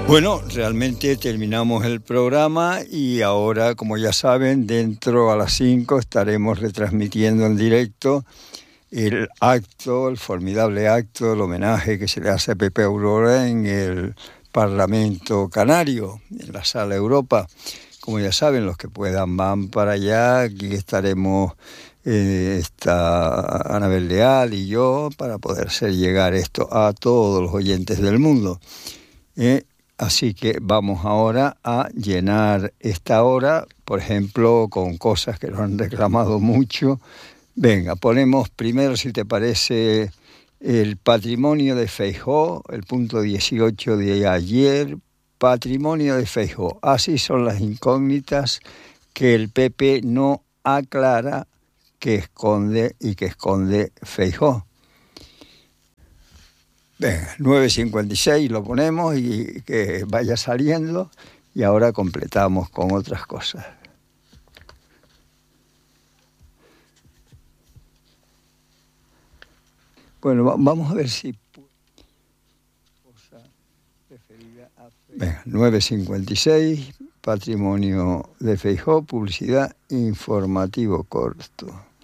Bueno, realmente terminamos el programa y ahora, como ya saben, dentro a las 5 estaremos retransmitiendo en directo el acto, el formidable acto, el homenaje que se le hace a Pepe Aurora en el Parlamento Canario, en la Sala Europa. Como ya saben, los que puedan van para allá, aquí estaremos, está Anabel Leal y yo, para poder hacer llegar esto a todos los oyentes del mundo. Así que vamos ahora a llenar esta hora, por ejemplo, con cosas que nos han reclamado mucho. Venga, ponemos primero, si te parece, el patrimonio de Feijóo, el punto 18 de ayer, patrimonio de Feijóo. Así son las incógnitas que el PP no aclara que esconde y que esconde Feijóo. Venga, 9:56 lo ponemos y que vaya saliendo y ahora completamos con otras cosas. Bueno, vamos a ver si... Venga, 9:56, patrimonio de Feijóo, publicidad, informativo corto.